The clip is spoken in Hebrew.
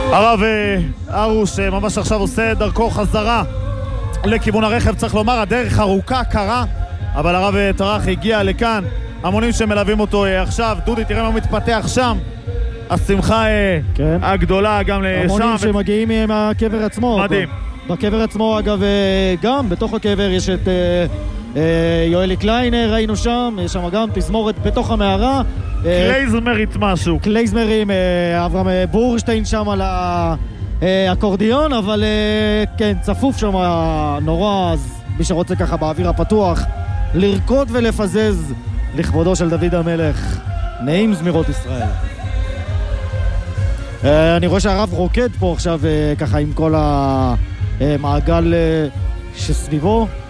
הרב ארוש ממש עכשיו עושה דרכו חזרה לכיוון הרכב, צריך לומר, הדרך ארוכה, קרה, אבל הרב טרח הגיע לכאן, המונים שמלווים אותו עכשיו. דודי, תראה מה מתפתח שם, השמחה כן. הגדולה גם לשם. המונים שמגיעים מהקבר עצמו. מדהים. בקבר עצמו, אגב, גם בתוך הקבר יש את יואלי קליינר, ראינו שם, יש שם גם תזמורת בתוך המערה. קלייזמרית משהו. קלייזמרים, אברהם בורשטיין שם על האקורדיון, אבל כן, צפוף שם נורא, אז מי שרוצה ככה באוויר הפתוח לרקוד ולפזז לכבודו של דוד המלך, נעים זמירות ישראל. אני רואה שהרב רוקד פה עכשיו ככה עם כל המעגל שסביבו.